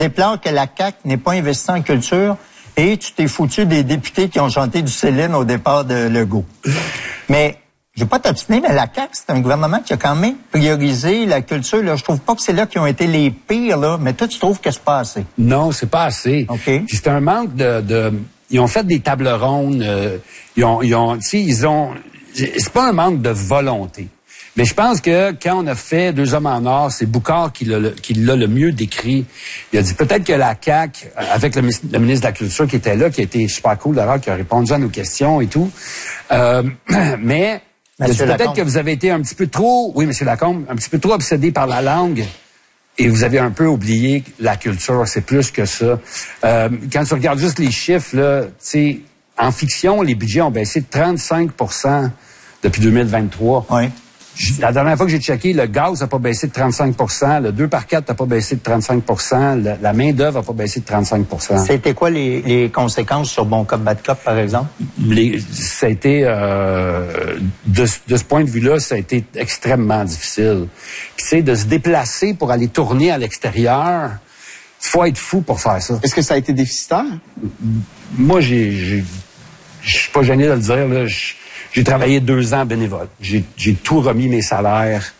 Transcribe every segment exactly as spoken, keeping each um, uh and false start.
déplore que la C A Q n'ait pas investi en culture et tu t'es foutu des députés qui ont chanté du Céline au départ de Legault. Mais je vais pas t'obstiner, mais la C A Q, c'est un gouvernement qui a quand même priorisé la culture. Là. Je trouve pas que c'est là qui ont été les pires, là, mais toi, tu trouves que c'est pas assez? Non, c'est pas assez. Okay. C'est un manque de, de... Ils ont fait des tables rondes. Euh, ils ont... Ils ont, tu sais, ils ont... C'est pas un manque de volonté. Mais je pense que quand on a fait Deux hommes en or, c'est Boucard qui l'a le, qui l'a le mieux décrit. Il a dit peut-être que la C A Q, avec le, le ministre de la Culture qui était là, qui a été super cool d'ailleurs, qui a répondu à nos questions et tout, euh, mais il a dit peut-être que vous avez été un petit peu trop, oui, Monsieur Lacombe, un petit peu trop obsédé par la langue et vous avez un peu oublié la culture. C'est plus que ça. Euh, quand tu regardes juste les chiffres, là, tu sais, en fiction, les budgets ont baissé de trente-cinq pour cent depuis deux mille vingt-trois. Oui. La dernière fois que j'ai checké, le gaz n'a pas baissé de trente-cinq pour cent, le deux par quatre n'a pas baissé de trente-cinq pour cent, la, la main-d'œuvre n'a pas baissé de trente-cinq pour cent. C'était quoi les, les conséquences sur Bon Cop, Bad Cop, par exemple? Les, ça a été, euh, de, de ce point de vue-là, ça a été extrêmement difficile. Puis, tu sais, de se déplacer pour aller tourner à l'extérieur, faut être fou pour faire ça. Est-ce que ça a été déficitaire? Moi, j'ai, j'ai, je suis pas gêné de le dire, là, j'ai travaillé deux ans bénévole. J'ai, j'ai tout remis mes salaires.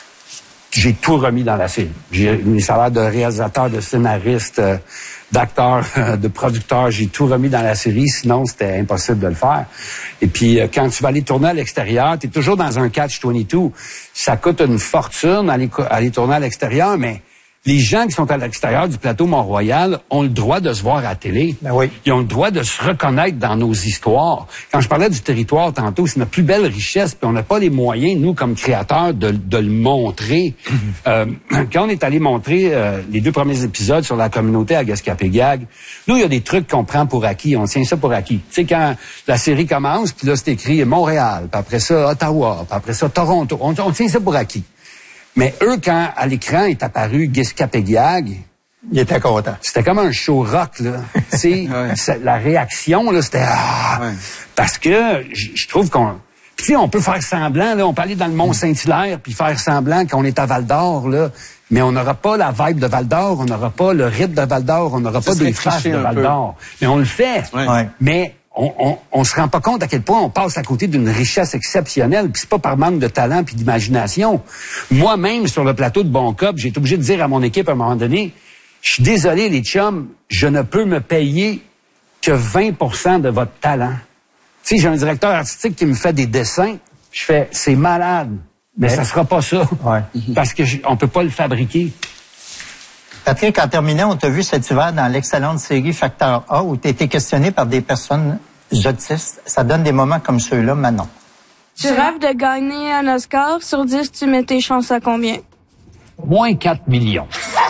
J'ai tout remis dans la série. J'ai mes salaires de réalisateur, de scénariste, euh, d'acteur, euh, de producteur. J'ai tout remis dans la série. Sinon, c'était impossible de le faire. Et puis, euh, quand tu vas aller tourner à l'extérieur, tu es toujours dans un catch vingt-deux. Ça coûte une fortune aller, aller tourner à l'extérieur, mais les gens qui sont à l'extérieur du plateau Mont-Royal ont le droit de se voir à la télé. Ben oui. Ils ont le droit de se reconnaître dans nos histoires. Quand je parlais du territoire tantôt, c'est notre plus belle richesse, puis on n'a pas les moyens, nous, comme créateurs, de, de le montrer. euh, quand on est allé montrer euh, les deux premiers épisodes sur la communauté à Gaspé-Gag, nous, il y a des trucs qu'on prend pour acquis. On tient ça pour acquis. Tu sais, quand la série commence, puis là, c'est écrit Montréal, puis après ça, Ottawa, puis après ça, Toronto. On, on tient ça pour acquis. Mais eux, quand à l'écran est apparu Gaspé-Gag, il était content. C'était comme un show rock, là. Tu sais, ouais. La réaction, là, c'était ah, ouais. Parce que je trouve qu'on, tu sais, on peut faire semblant, là, on peut aller dans le Mont-Saint-Hilaire puis faire semblant qu'on est à Val-d'Or, là, mais on n'aura pas la vibe de Val-d'Or, on n'aura pas le rythme de Val-d'or, on n'aura pas des flashs de Val-d'or. Mais on le fait. Ouais. Mais On, on, on se rend pas compte à quel point on passe à côté d'une richesse exceptionnelle, puis c'est pas par manque de talent puis d'imagination. Moi-même, sur le plateau de Bon Cop, j'ai été obligé de dire à mon équipe à un moment donné, je suis désolé les chums, je ne peux me payer que vingt pour cent de votre talent. Tu sais, j'ai un directeur artistique qui me fait des dessins, je fais, c'est malade, mais ouais. Ça sera pas ça, ouais. Parce que on peut pas le fabriquer. Patrick, en terminant, on t'a vu cet hiver dans l'excellente série Facteur A où tu as été questionné par des personnes autistes. Ça donne des moments comme ceux-là, Manon. Tu rêves de gagner un Oscar. Sur dix, tu mets tes chances à combien? Moins quatre millions.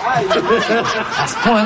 À ce point.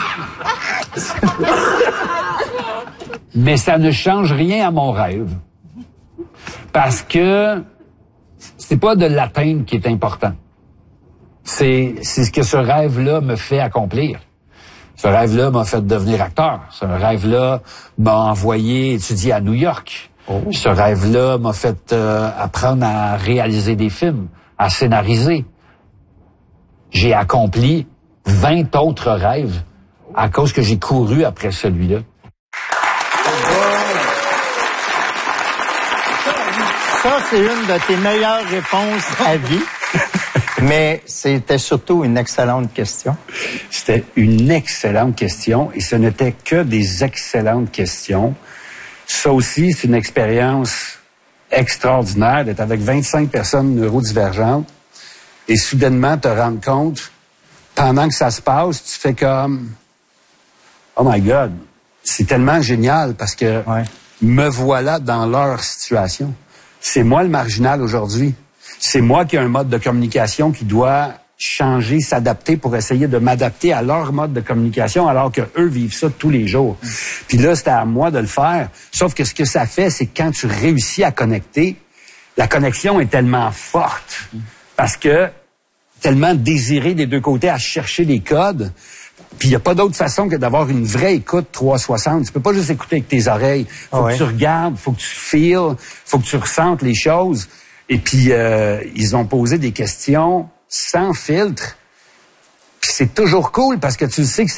Mais ça ne change rien à mon rêve. Parce que c'est pas de l'atteindre qui est important. C'est, c'est ce que ce rêve-là me fait accomplir. Ce rêve-là m'a fait devenir acteur. Ce rêve-là m'a envoyé étudier à New York. Oh. Ce rêve-là m'a fait euh, apprendre à réaliser des films, à scénariser. J'ai accompli vingt autres rêves à cause que j'ai couru après celui-là. Ça, c'est une de tes meilleures réponses à vie. Mais c'était surtout une excellente question. C'était une excellente question et ce n'était que des excellentes questions. Ça aussi, c'est une expérience extraordinaire d'être avec vingt-cinq personnes neurodivergentes et soudainement te rendre compte, pendant que ça se passe, tu fais comme « Oh my God! » C'est tellement génial parce que ouais. Me voilà dans leur situation. C'est moi le marginal aujourd'hui. C'est moi qui ai un mode de communication qui doit changer, s'adapter pour essayer de m'adapter à leur mode de communication alors que eux vivent ça tous les jours. Mm. Puis là, c'était à moi de le faire. Sauf que ce que ça fait, c'est que quand tu réussis à connecter, la connexion est tellement forte mm. parce que tellement désiré des deux côtés à chercher les codes. Puis il n'y a pas d'autre façon que d'avoir une vraie écoute trois cent soixante. Tu peux pas juste écouter avec tes oreilles. Faut oh que ouais. tu regardes, faut que tu feels, faut que tu ressentes les choses. Et puis, euh, ils ont posé des questions sans filtre. Puis c'est toujours cool parce que tu sais que ça